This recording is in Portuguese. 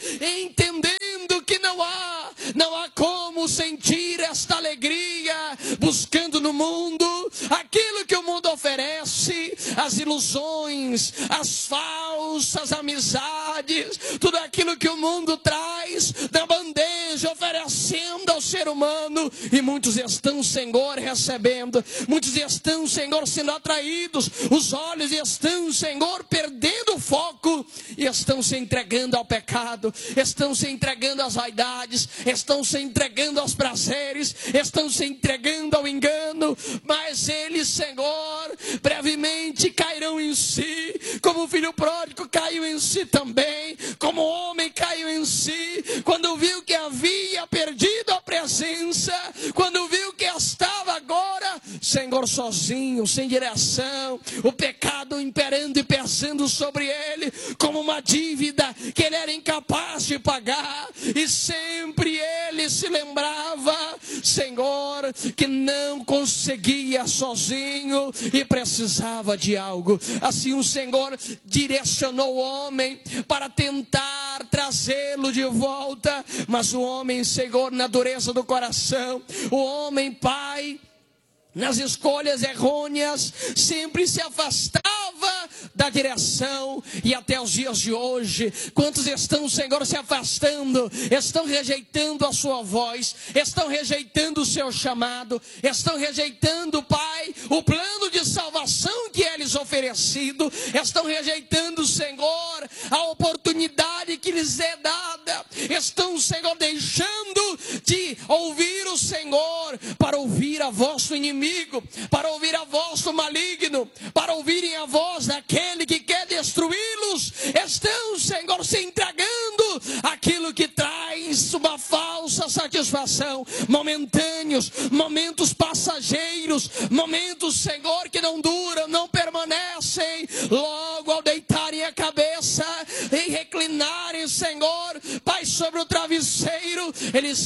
entendendo que não há como sentir esta alegria, buscando no mundo aquilo que o mundo oferece, as ilusões, as falsas amizades, tudo aquilo que o mundo traz na bandeja, oferecendo ao ser humano. E muitos estão, Senhor, recebendo, muitos estão, Senhor, sendo atraídos, os olhos estão, Senhor, perdendo o foco, e estão se entregando ao pecado, estão se entregando às vaidades, estão se entregando aos prazeres, estão se entregando ao engano. Mas eles, Senhor, brevemente cairão em si, como o filho pródigo caiu em si também, como o homem caiu em si, quando viu que havia perdido a presença, quando viu que estava agora, Senhor, sozinho, sem direção, o pecado imperando e pesando sobre ele, como uma dívida que ele era incapaz de pagar, e sempre ele se lembrava, Senhor, que não conseguia sozinho e precisava de algo. Assim o Senhor direcionou o homem para tentar trazê-lo de volta, mas o homem, Senhor, na dureza do coração, o homem, Pai, nas escolhas errôneas, sempre se afastava da direção. E até os dias de hoje, quantos estão, Senhor, se afastando, estão rejeitando a sua voz, estão rejeitando o seu chamado, estão rejeitando, Pai, o plano de salvação que é lhes oferecido, estão rejeitando, Senhor, a oportunidade que lhes é dada, estão, Senhor, deixando de ouvir o Senhor para ouvir a voz do inimigo, para ouvir a voz do maligno, para ouvirem a voz daquele que quer destruí-los. Estão, Senhor, se entregando aquilo que traz uma falsa satisfação, momentâneos, momentos passageiros, momentos, Senhor, que não duram, não permanecem. Logo ao deitarem a cabeça e reclinarem, Senhor, Pai, sobre o travesseiro, eles